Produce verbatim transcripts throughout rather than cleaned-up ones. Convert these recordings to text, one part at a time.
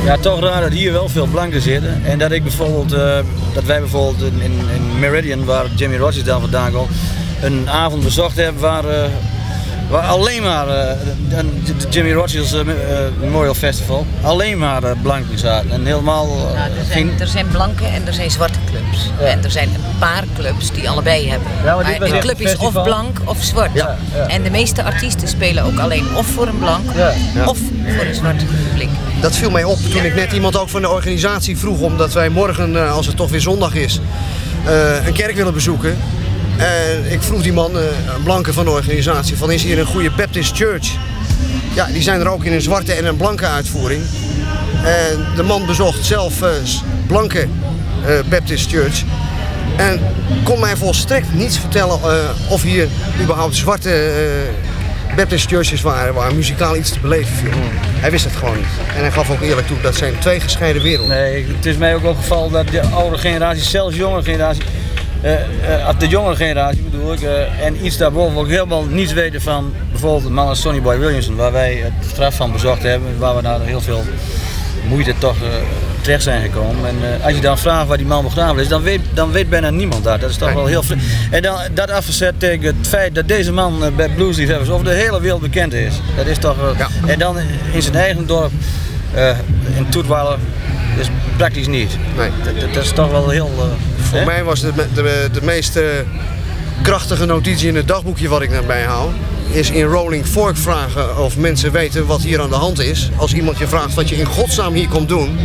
Ja, toch raar dat hier wel veel blanken zitten. En dat ik bijvoorbeeld, uh, dat wij bijvoorbeeld in, in Meridian, waar Jimmy Rogers dan vandaan komt, een avond bezocht hebben waar, uh, waar alleen maar uh, de Jimmy Rogers uh, Memorial Festival, alleen maar uh, blanken zaten. En helemaal. Uh, nou, er, zijn, geen... er zijn blanke en er zijn zwarte clubs. Ja. En er zijn een paar clubs die allebei hebben. Ja, maar maar een club is of blank of zwart. Ja, ja. En de meeste artiesten spelen ook alleen of voor een blank ja, ja. of voor een zwart publiek. Dat viel mij op toen ik net iemand ook van de organisatie vroeg, omdat wij morgen, als het toch weer zondag is, uh, een kerk willen bezoeken. En ik vroeg die man, uh, een blanke van de organisatie, van is hier een goede Baptist Church? Ja, die zijn er ook in een zwarte en een blanke uitvoering. En de man bezocht zelf uh, blanke uh, Baptist Church. En kon mij volstrekt niets vertellen uh, of hier überhaupt zwarte uh, Baptist churches waren waar muzikaal iets te beleven viel. Hij wist het gewoon niet. En hij gaf ook eerlijk toe, dat zijn twee gescheiden werelden. Nee, het is mij ook opgevallen dat de oude generatie, zelfs jongere generatie, uh, uh, de jongere generatie bedoel ik, uh, en iets daarboven ook helemaal niets weten van bijvoorbeeld de man als Sonny Boy Williamson, waar wij het straf van bezocht hebben, waar we daar heel veel moeite toch uh, terecht zijn gekomen. En uh, als je dan vraagt waar die man begraven is, dan weet, dan weet bijna niemand dat. Dat is toch wel heel vreemd. En dan dat afgezet tegen het feit dat deze man uh, bij Blues Liefhebbers over de hele wereld bekend is. Dat is toch. Uh, ja. En dan in zijn eigen dorp, uh, in Toetwaller, dus praktisch niet. Nee. Dat, dat, dat is toch wel heel. Uh, Voor hè? mij was de, de, de meest uh, krachtige notitie in het dagboekje wat ik daarbij hou, is in Rolling Fork vragen of mensen weten wat hier aan de hand is. Als iemand je vraagt wat je in godsnaam hier komt doen.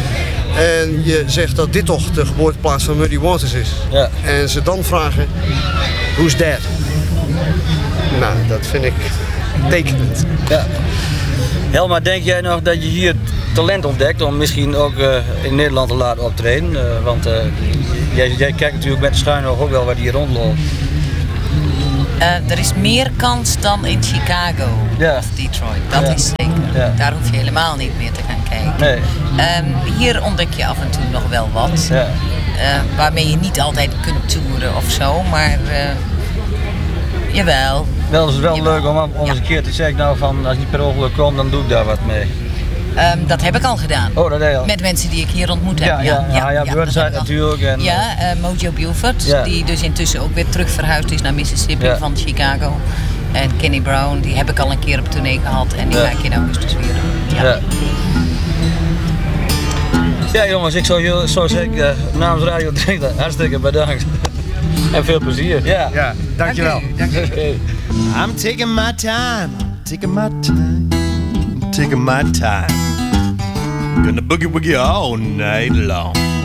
En je zegt dat dit toch de geboorteplaats van Muddy Waters is. Ja. En ze dan vragen, who's that? Nou, dat vind ik tekenend. Ja. Helma, denk jij nog dat je hier talent ontdekt om misschien ook uh, in Nederland te laten optreden? Uh, want uh, jij, jij kijkt natuurlijk met de schuine oog ook wel waar die hier rondloopt. Uh, er is meer kans dan in Chicago ja. of Detroit, dat ja. is zeker. Ja. Daar hoef je helemaal niet meer te gaan kijken. Nee. Um, hier ontdek je af en toe nog wel wat, ja. uh, waarmee je niet altijd kunt toeren of zo, maar uh, jawel. Wel is het wel jawel. Leuk om, om ja. eens een keer te zeggen, nou van als je per ongeluk komt, dan doe ik daar wat mee. Um, dat heb ik al gedaan. Oh, dat heb je al. Met mensen die ik hier ontmoet heb. Ja, ja, ja, ja, ja, ja Burnside natuurlijk. En, ja, uh, Mojo Buford, ja. die dus intussen ook weer terug verhuisd is naar Mississippi ja. van Chicago. En Kenny Brown, die heb ik al een keer op tournee gehad en die ja. ga ik in augustus weer doen. Ja. Ja. Ja jongens, ik zou, zou zeggen uh, namens Radio Drenthe hartstikke bedankt. En veel plezier. Ja, ja dankjewel. Dank u, dank u. I'm taking my time, taking my time, taking my time. Gonna boogie woogie all night long.